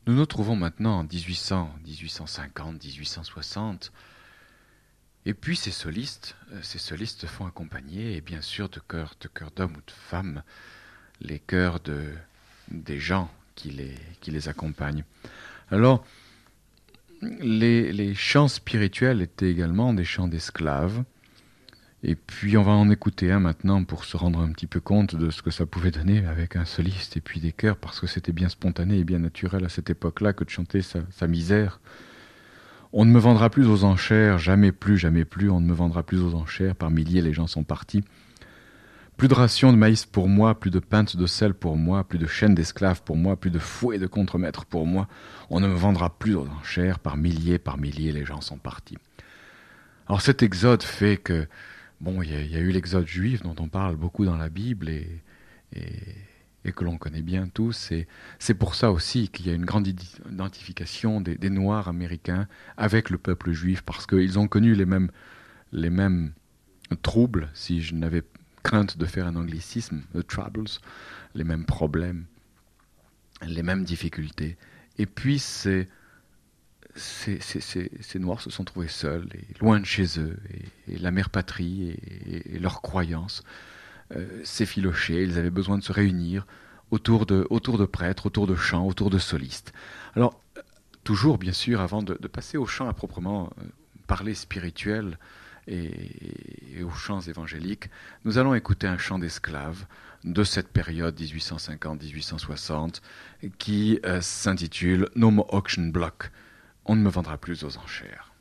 Nous nous trouvons maintenant en 1800, 1850, 1860. Et puis ces solistes se font accompagner, et bien sûr de chœurs d'hommes ou de femmes, les chœurs des gens qui les accompagnent. Alors, les chants spirituels étaient également des chants d'esclaves. Et puis on va en écouter un maintenant pour se rendre un petit peu compte de ce que ça pouvait donner avec un soliste et puis des chœurs, parce que c'était bien spontané et bien naturel à cette époque-là que de chanter sa misère. On ne me vendra plus aux enchères, jamais plus, on ne me vendra plus aux enchères, par milliers les gens sont partis. Plus de rations de maïs pour moi, plus de pintes de sel pour moi, plus de chaînes d'esclaves pour moi, plus de fouets de contremaîtres pour moi. On ne me vendra plus aux enchères, par milliers les gens sont partis. Alors cet exode fait que, bon, il y a eu l'exode juif dont on parle beaucoup dans la Bible et, et que l'on connaît bien tous. Et c'est pour ça aussi qu'il y a une grande identification des Noirs américains avec le peuple juif, parce qu'ils ont connu les mêmes troubles, si je n'avais crainte de faire un anglicisme, the troubles, les mêmes problèmes, les mêmes difficultés. Et puis ces Noirs se sont trouvés seuls, et loin de chez eux, et la mère patrie et leurs croyances s'effilochaient. Ils avaient besoin de se réunir autour de prêtres, autour de chants, autour de solistes. Alors, toujours, bien sûr, avant de passer au chant à proprement parler spirituel et aux chants évangéliques, nous allons écouter un chant d'esclaves de cette période 1850-1860 qui s'intitule No More Auction Block. On ne me vendra plus aux enchères.